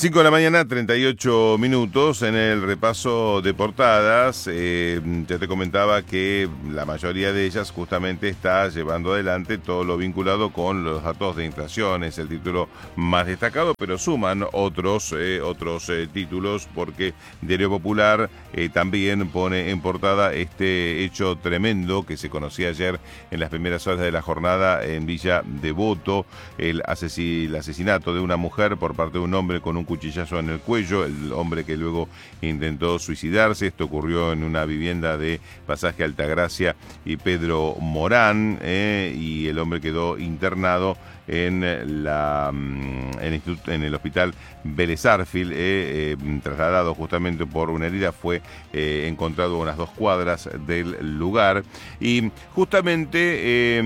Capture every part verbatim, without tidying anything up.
cinco de la mañana, treinta y ocho minutos. En el repaso de portadas, eh, ya te comentaba que la mayoría de ellas justamente está llevando adelante todo lo vinculado con los datos de inflación. Es el título más destacado, pero suman otros, eh, otros eh, títulos, porque Diario Popular eh, también pone en portada este hecho tremendo que se conocía ayer en las primeras horas de la jornada en Villa Devoto, el, asesin- el asesinato de una mujer por parte de un hombre con un cuchillazo en el cuello, el hombre que luego intentó suicidarse. Esto ocurrió en una vivienda de Pasaje Altagracia y Pedro Morán, eh, y el hombre quedó internado en, la, en, el, en el hospital Vélez Arfield, eh, eh, trasladado justamente por una herida. Fue eh, encontrado a unas dos cuadras del lugar. Y justamente eh,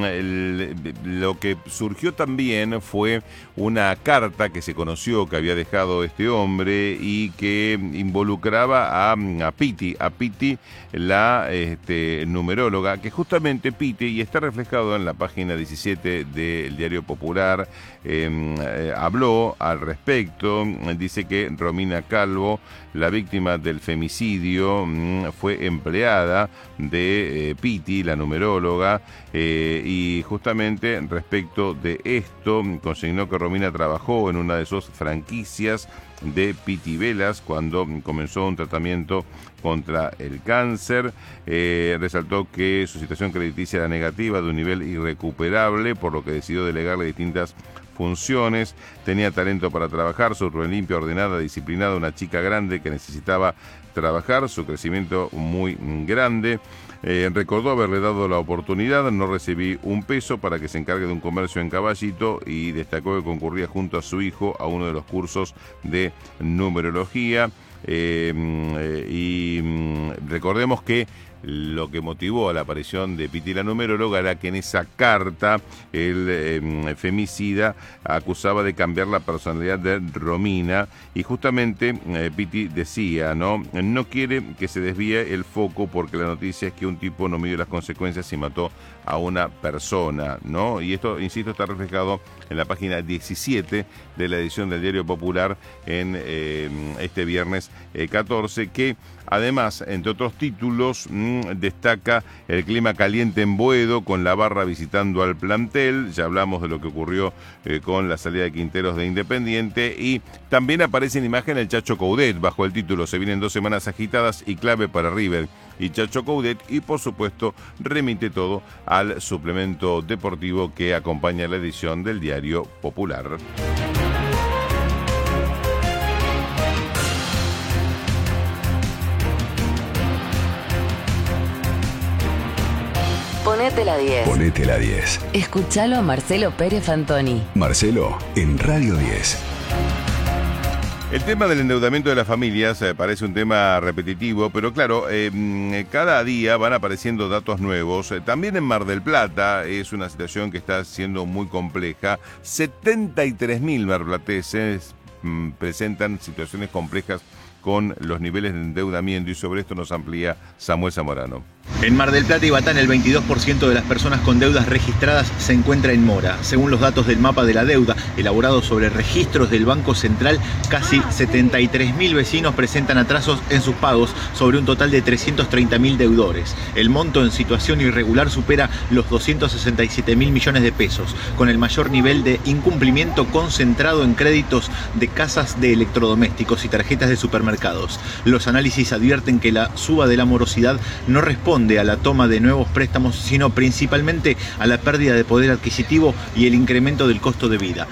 el, lo que surgió también fue una carta que se conoció que había dejado este hombre y que involucraba a, a Piti, a Piti, la este, numeróloga, que justamente Piti, y está reflejado en la página diecisiete del Diario Popular, eh, eh, habló al respecto. Dice que Romina Calvo, la víctima del femicidio, mmm, fue empleada de eh, Piti, la numeróloga, eh, y justamente respecto de esto consignó que Romina trabajó en una de sus franquicias de Piti Velas cuando comenzó un tratamiento contra el cáncer. Eh, resaltó que su situación crediticia era negativa, de un nivel irrecuperable, por lo que decidió delegarle distintas funciones. Tenía talento para trabajar, su limpia, ordenada, disciplinada, una chica grande que necesitaba trabajar, su crecimiento muy grande. Eh, recordó haberle dado la oportunidad, no recibí un peso para que se encargue de un comercio en Caballito, y destacó que concurría junto a su hijo a uno de los cursos de numerología. Eh, eh, y recordemos que lo que motivó a la aparición de Piti la numeróloga era que en esa carta el eh, femicida acusaba de cambiar la personalidad de Romina, y justamente eh, Piti decía, ¿no? No quiere que se desvíe el foco, porque la noticia es que un tipo no midió las consecuencias y mató a una persona, ¿no? Y esto, insisto, está reflejado en la página diecisiete de la edición del Diario Popular en eh, este viernes eh, catorce, que además, entre otros títulos, mmm, destaca el clima caliente en Boedo, con la barra visitando al plantel. Ya hablamos de lo que ocurrió eh, con la salida de Quinteros de Independiente, y también aparece en imagen el Chacho Coudet bajo el título "Se vienen dos semanas agitadas y clave para River y Chacho Coudet", y por supuesto remite todo al suplemento deportivo que acompaña la edición del Diario Popular. Ponete la diez. Ponete la diez. Escuchalo a Marcelo Pérez Fantoni. Marcelo, en Radio diez. El tema del endeudamiento de las familias eh, parece un tema repetitivo, pero claro, eh, cada día van apareciendo datos nuevos. Eh, también en Mar del Plata es una situación que está siendo muy compleja. setenta y tres mil marplatenses mm, presentan situaciones complejas con los niveles de endeudamiento, y sobre esto nos amplía Samuel Zamorano. En Mar del Plata y Batán, el veintidós por ciento de las personas con deudas registradas se encuentra en mora. Según los datos del mapa de la deuda, elaborado sobre registros del Banco Central, casi setenta y tres mil vecinos presentan atrasos en sus pagos, sobre un total de trescientos treinta mil deudores. El monto en situación irregular supera los doscientos sesenta y siete mil millones de pesos, con el mayor nivel de incumplimiento concentrado en créditos de casas de electrodomésticos y tarjetas de supermercados. Los análisis advierten que la suba de la morosidad no responde a la toma de nuevos préstamos, sino principalmente a la pérdida de poder adquisitivo y el incremento del costo de vida.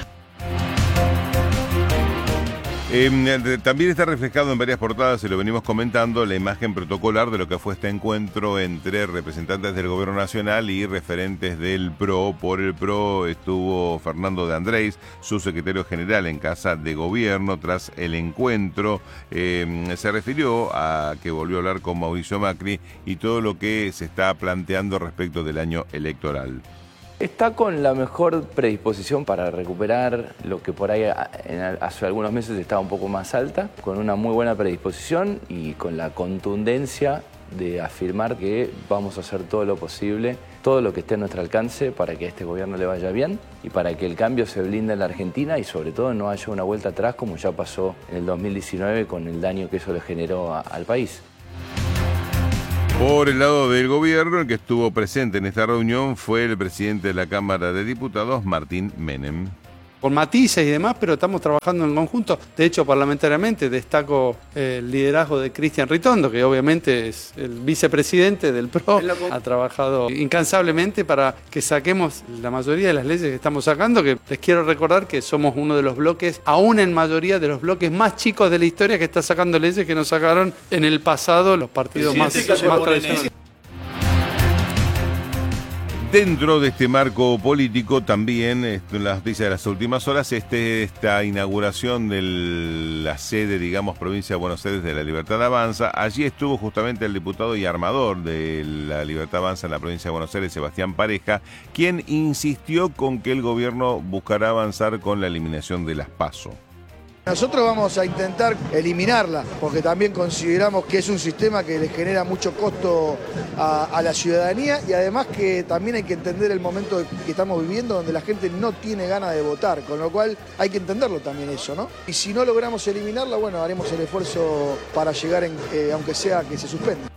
Eh, también está reflejado en varias portadas, y lo venimos comentando, la imagen protocolar de lo que fue este encuentro entre representantes del Gobierno Nacional y referentes del P R O. Por el P R O estuvo Fernando de Andrés, su secretario general en Casa de Gobierno. Tras el encuentro eh, se refirió a que volvió a hablar con Mauricio Macri y todo lo que se está planteando respecto del año electoral. Está con la mejor predisposición para recuperar lo que por ahí en, hace algunos meses estaba un poco más alta, con una muy buena predisposición y con la contundencia de afirmar que vamos a hacer todo lo posible, todo lo que esté a nuestro alcance para que a este gobierno le vaya bien y para que el cambio se blinde en la Argentina y sobre todo no haya una vuelta atrás como ya pasó en el dos mil diecinueve con el daño que eso le generó a, al país. Por el lado del gobierno, el que estuvo presente en esta reunión fue el presidente de la Cámara de Diputados, Martín Menem. Con matices y demás, pero estamos trabajando en conjunto. De hecho, parlamentariamente destaco el liderazgo de Cristian Ritondo, que obviamente es el vicepresidente del P R O. Ha trabajado incansablemente para que saquemos la mayoría de las leyes que estamos sacando, que les quiero recordar que somos uno de los bloques, aún en mayoría de los bloques más chicos de la historia, que está sacando leyes que nos sacaron en el pasado los partidos más, más tradicionales. Dentro de este marco político también, en las noticias de las últimas horas, este, esta inauguración de la sede, digamos, provincia de Buenos Aires de la Libertad Avanza. Allí estuvo justamente el diputado y armador de la Libertad Avanza en la provincia de Buenos Aires, Sebastián Pareja, quien insistió con que el gobierno buscará avanzar con la eliminación de las PASO. Nosotros vamos a intentar eliminarla, porque también consideramos que es un sistema que le genera mucho costo a, a la ciudadanía y además que también hay que entender el momento que estamos viviendo donde la gente no tiene ganas de votar, con lo cual hay que entenderlo también eso, ¿no? Y si no logramos eliminarla, bueno, haremos el esfuerzo para llegar, en, eh, aunque sea que se suspenda.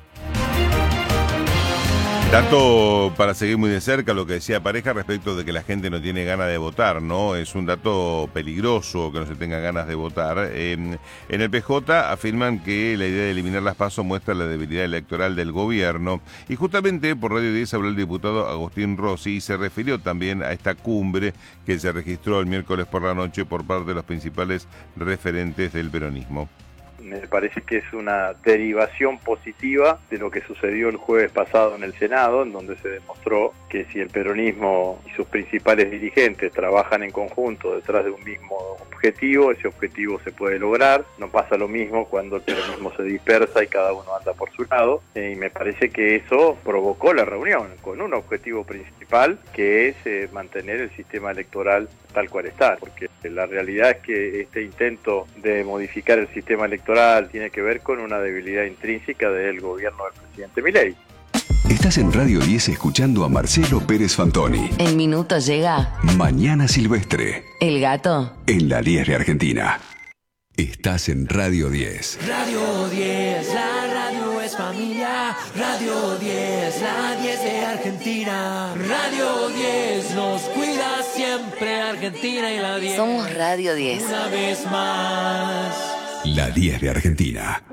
Dato para seguir muy de cerca lo que decía Pareja respecto de que la gente no tiene ganas de votar, ¿no? Es un dato peligroso que no se tenga ganas de votar. Eh, en el P J afirman que la idea de eliminar las PASO muestra la debilidad electoral del gobierno. Y justamente por Radio diez habló el diputado Agustín Rossi y se refirió también a esta cumbre que se registró el miércoles por la noche por parte de los principales referentes del peronismo. Me parece que es una derivación positiva de lo que sucedió el jueves pasado en el Senado, en donde se demostró que si el peronismo y sus principales dirigentes trabajan en conjunto detrás de un mismo objetivo, ese objetivo se puede lograr. No pasa lo mismo cuando el peronismo se dispersa y cada uno anda por su lado. Y me parece que eso provocó la reunión con un objetivo principal, que es eh, mantener el sistema electoral tal cual está, porque la realidad es que este intento de modificar el sistema electoral tiene que ver con una debilidad intrínseca del gobierno del presidente Milei. Estás en Radio diez escuchando a Marcelo Pérez Fantoni. En minutos llega Mañana Silvestre. El Gato. En la diez de Argentina. Estás en Radio diez. Radio diez, la radio es familia. Radio diez, la diez de Argentina. Radio diez nos cuida siempre Argentina y la diez. Somos Radio diez. Una vez más. La diez de Argentina.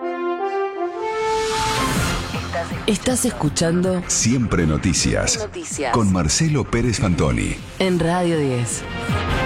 Estás escuchando Siempre Noticias. Noticias Con Marcelo Pérez Fantoni. En Radio diez.